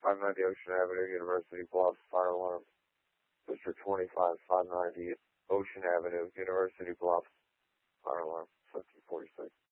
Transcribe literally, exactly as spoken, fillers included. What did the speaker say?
five ninety Ocean Avenue, University Bluffs, fire alarm. District twenty-five, five ninety Ocean Avenue, University Bluffs, fire alarm, seventeen forty-six.